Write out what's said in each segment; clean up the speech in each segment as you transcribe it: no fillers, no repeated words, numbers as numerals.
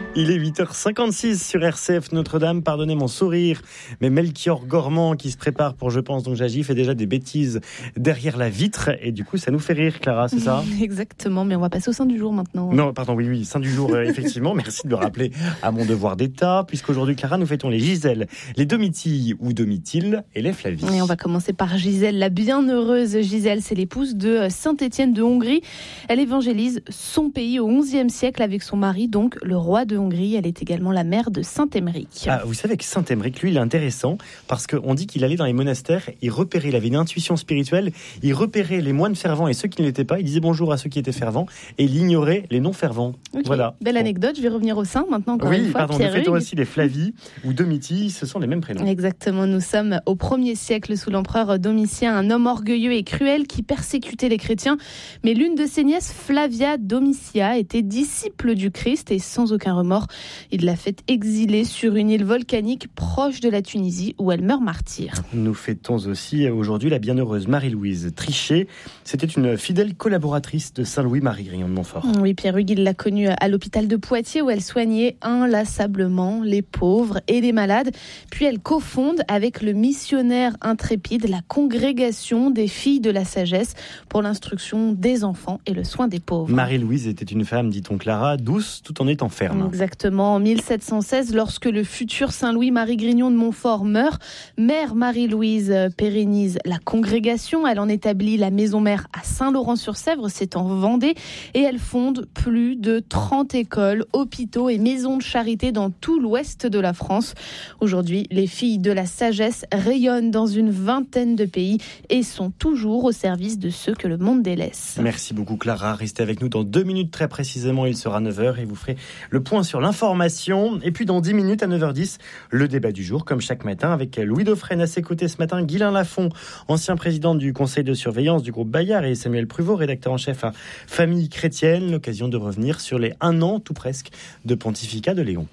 Il est 8h56 sur RCF Notre-Dame. Pardonnez mon sourire, mais Melchior Gormand qui se prépare pour Je pense donc j'agis fait déjà des bêtises derrière la vitre et du coup ça nous fait rire, Clara, c'est ça ? Exactement, mais on va passer au sein du jour maintenant. Non, pardon, oui, sein du jour, effectivement. Merci de me rappeler à mon devoir d'État, puisqu'aujourd'hui, Clara, nous fêtons les Gisèle, les Domitilles ou Domitille et les Flavie. Et on va commencer par Gisèle, la bienheureuse Gisèle. C'est l'épouse de Saint-Étienne de Hongrie. Elle évangélise son pays au XIe siècle avec son mari, donc le roi de Hongrie. Elle est également la mère de Saint-Émeric. Ah, vous savez que Saint-Émeric, lui, il est intéressant parce qu'on dit qu'il allait dans les monastères, il repérait, il avait une intuition spirituelle, il repérait les moines fervents et ceux qui ne l'étaient pas, il disait bonjour à ceux qui étaient fervents et il ignorait les non-fervents. Okay. Voilà. Belle anecdote, je vais revenir au sein maintenant encore une fois. Oui, pardon, nous fêtons aussi les Flavie ou Domitilles, ce sont les mêmes prénoms. Exactement, nous sommes au 1er siècle sous l'empereur Domitien, un homme orgueilleux et cruel qui persécutait les chrétiens. Mais l'une de ses nièces, Flavia Domitia, était disciple du Christ et sans aucun remords, il l'a fait exiler sur une île volcanique proche de la Tunisie où elle meurt martyre. Nous fêtons aussi aujourd'hui la bienheureuse Marie-Louise Trichet. C'était une fidèle collaboratrice de Saint-Louis-Marie Grignon de Montfort. Oui, Pierre Hugues, il l'a connue à l'hôpital de Poitiers où elle soignait inlassablement les pauvres et les malades. Puis elle cofonde avec le missionnaire intrépide la congrégation des filles de la sagesse pour l'instruction des enfants et le soin des pauvres. Marie-Louise était une femme, dit-on Clara, douce tout en étant ferme. Exactement. En 1716, lorsque le futur Saint-Louis-Marie Grignon de Montfort meurt, mère Marie-Louise pérennise la congrégation. Elle en établit la maison mère à Saint-Laurent-sur-Sèvre, c'est en Vendée, et elle fonde plus de 30 écoles, hôpitaux et maisons de charité dans tout l'ouest de la France. Aujourd'hui, les filles de la sagesse rayonnent dans une vingtaine de pays et sont toujours au service de ceux que le monde délaisse. Merci beaucoup Clara, restez avec nous dans 2 minutes très précisément, il sera 9h et vous ferez le point sur l'information. Et puis dans 10 minutes à 9h10, le débat du jour comme chaque matin avec Louis Dauphren à ses côtés ce matin, Guylain Lafont, ancien président du conseil de surveillance du groupe Bayard et Samuel Pruvot, rédacteur en chef à Famille Chrétienne, l'occasion de revenir sur les 1 an tout presque de pontificat de Léon.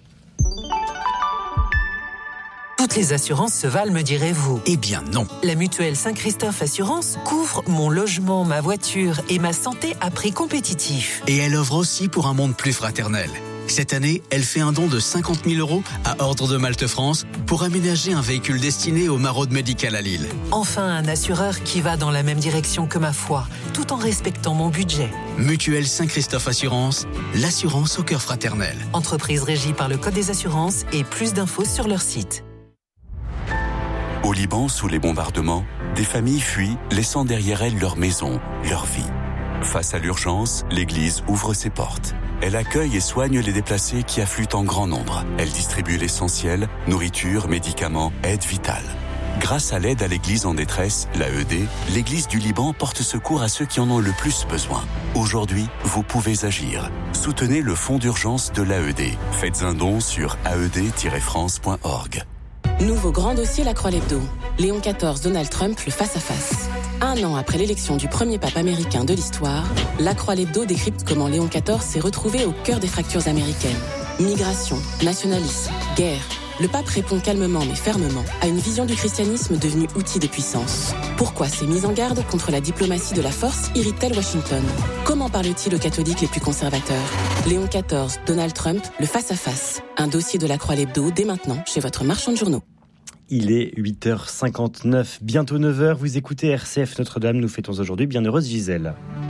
Toutes les assurances se valent, me direz-vous. Eh bien non. La mutuelle Saint-Christophe Assurance couvre mon logement, ma voiture et ma santé à prix compétitif. Et elle offre aussi pour un monde plus fraternel. Cette année, elle fait un don de 50 000 € à Ordre de Malte France pour aménager un véhicule destiné aux maraudes médicales à Lille. Enfin, un assureur qui va dans la même direction que ma foi, tout en respectant mon budget. Mutuelle Saint-Christophe Assurance, l'assurance au cœur fraternel. Entreprise régie par le Code des assurances et plus d'infos sur leur site. Au Liban, sous les bombardements, des familles fuient, laissant derrière elles leur maison, leur vie. Face à l'urgence, l'Église ouvre ses portes. Elle accueille et soigne les déplacés qui affluent en grand nombre. Elle distribue l'essentiel, nourriture, médicaments, aide vitale. Grâce à l'aide à l'Église en détresse, l'AED, l'Église du Liban porte secours à ceux qui en ont le plus besoin. Aujourd'hui, vous pouvez agir. Soutenez le fonds d'urgence de l'AED. Faites un don sur aed-france.org. Nouveau grand dossier La Croix-l'Hebdo. Léon XIV, Donald Trump, le face-à-face. 1 an après l'élection du premier pape américain de l'histoire, La Croix-l'Hebdo décrypte comment Léon XIV s'est retrouvé au cœur des fractures américaines. Migration, nationalisme, guerre. Le pape répond calmement mais fermement à une vision du christianisme devenue outil de puissance. Pourquoi ces mises en garde contre la diplomatie de la force irritent-elles Washington ? Comment parle-t-il aux catholiques les plus conservateurs ? Léon XIV, Donald Trump, le face-à-face. Un dossier de La Croix-l'Hebdo dès maintenant chez votre marchand de journaux. Il est 8h59, bientôt 9h. Vous écoutez RCF Notre-Dame. Nous fêtons aujourd'hui bienheureuse Gisèle.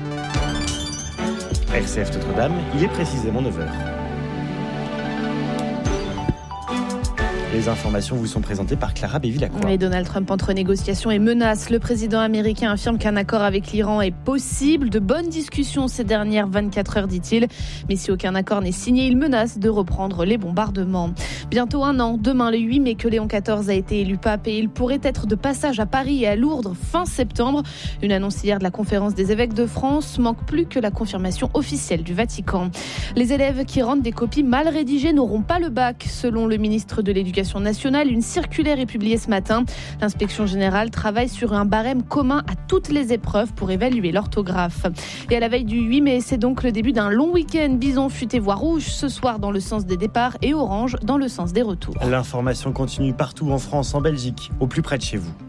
RCF Notre-Dame, il est précisément 9h. Les informations vous sont présentées par Clara Bévy-Lacroix. Et Donald Trump entre négociations et menaces. Le président américain affirme qu'un accord avec l'Iran est possible. De bonnes discussions ces dernières 24 heures, dit-il. Mais si aucun accord n'est signé, il menace de reprendre les bombardements. Bientôt 1 an, demain le 8 mai, que Léon XIV a été élu pape et il pourrait être de passage à Paris et à Lourdes fin septembre. Une annonce hier de la conférence des évêques de France. Manque plus que la confirmation officielle du Vatican. Les élèves qui rendent des copies mal rédigées n'auront pas le bac, selon le ministre de l'Éducation nationale. Une circulaire est publiée ce matin. L'inspection générale travaille sur un barème commun à toutes les épreuves pour évaluer l'orthographe. Et à la veille du 8 mai, c'est donc le début d'un long week-end. Bison futé voire rouge ce soir dans le sens des départs et orange dans le sens des retours. L'information continue partout en France, en Belgique, au plus près de chez vous.